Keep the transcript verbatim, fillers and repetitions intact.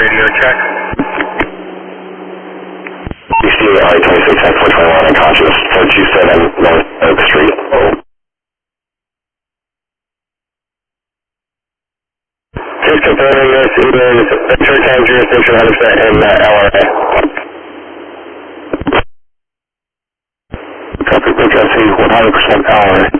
radio check. B C I twenty-six X four twenty-one unconscious, four two seven North Oak Street. Just confirming this is Ventura County jurisdiction one hundred percent in uh, L R A. Copy, Bridge S C one hundred percent L R A.